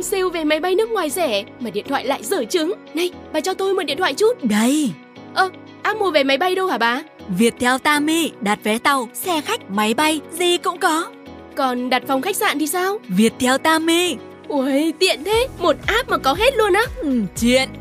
sale vé máy bay nước ngoài rẻ mà điện thoại lại dở trứng. Này, bà cho tôi mượn điện thoại chút. Đây. App mua vé máy bay đâu hả bà? Viettel Tami, đặt vé tàu, xe khách, máy bay, gì cũng có. Còn đặt phòng khách sạn thì sao? Viettel Tami. Ui, tiện thế, một app mà có hết luôn á. Chuyện